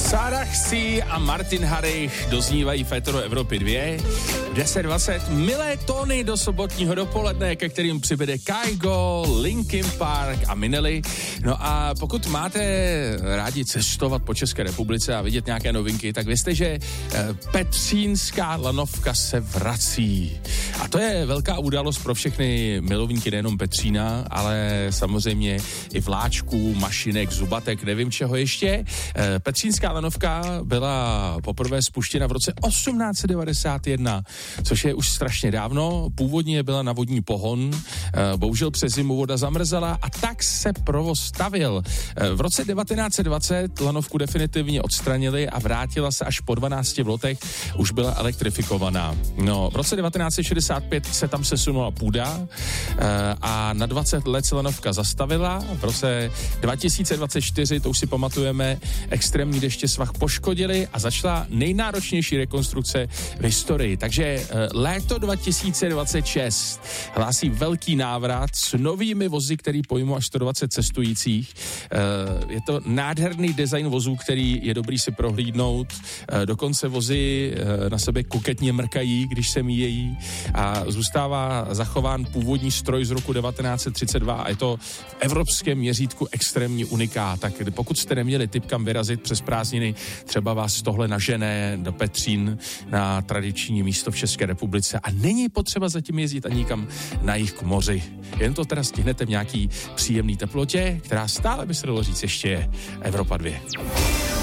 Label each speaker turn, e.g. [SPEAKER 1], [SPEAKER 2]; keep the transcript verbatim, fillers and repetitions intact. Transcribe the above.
[SPEAKER 1] Sára Chci a Martin Harich doznívají Féteru Evropy dva. deset dvacet milé tóny do sobotního dopoledne, ke kterým přibude Kygo, Linkin Park a Minelli. No a pokud máte rádi cestovat po České republice a vidět nějaké novinky, tak vězte, že Petřínská lanovka se vrací. A to je velká událost pro všechny milovníky nejenom Petřína, ale samozřejmě i vláčků, mašinek, zubatek, nevím čeho ještě. Petřínská lanovka byla poprvé spuštěna v roce osmnáct set devadesát jedna, což je už strašně dávno. Původně byla na vodní pohon, bohužel přes zimu voda zamrzela a tak se provoz stavil. V roce devatenáct set dvacet lanovku definitivně odstranili a vrátila se až po dvanácti letech, už byla elektrifikovaná. No, v roce devatenáct set šedesát pět se tam sesunula půda a na dvacet let se lanovka zastavila. V roce dva tisíce dvacet čtyři, to už si pamatujeme, extrémní deště svah poškodili a začala nejnáročnější rekonstrukce v historii. Takže léto dva tisíce dvacet šest hlásí velký návrat s novými vozy, který pojmou až sto dvacet cestujících. Je to nádherný design vozů, který je dobrý si prohlídnout. Dokonce vozy na sebe koketně mrkají, když se míjejí a zůstává zachován původní stroj z roku devatenáct set třicet dva a je to v evropském měřítku extrémní unikát. Tak pokud jste neměli tip, kam vyrazit přes prázdniny, třeba vás tohle nažene do Petřín na tradiční místo v České republice a není potřeba zatím jezdit ani nikam na jih k moři. Jen to teda stihnete v nějaký příjemný teplotě, která stále by se dalo říct ještě je Evropa dva.